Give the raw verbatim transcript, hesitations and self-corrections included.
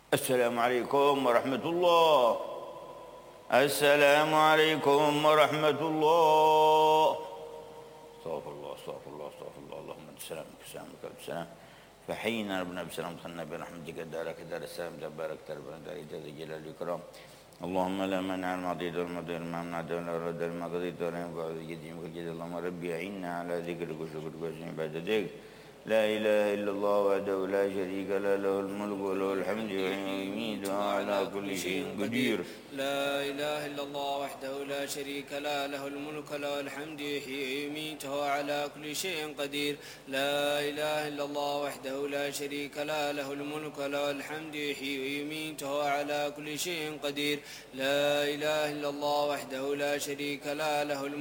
السلام عليكم ورحمة الله. السلام عليكم ورحمة الله. استغفر الله استغفر الله استغفر الله. اللهم انت السلام منك السلام بك السلام. فحينا ربنا بسلام دخلنا برحمتك دارك دار السلام تبارك ربنا دار الجلال والإكرام. اللهم لا مانع لما أعطيت ولا مضي لما منعت ولا رد لما قضيت ولا ينفع ذا الجد منك الجد. اللهم ربي أعنا على ذكرك وشكرك وحسن عبادتك. لا إله إلا الله وحده لا شريك له له الملك وله الحمد ويميت على كل شيء قدير. لا إله إلا الله وحده لا شريك له له الملك وله الحمد يحيي ويميت وهو على كل شيء قدير. لا إله إلا الله وحده لا شريك له له الملك وله الحمد يحيي ويميت وهو على كل شيء قدير. لا إله إلا الله وحده لا شريك له له الملك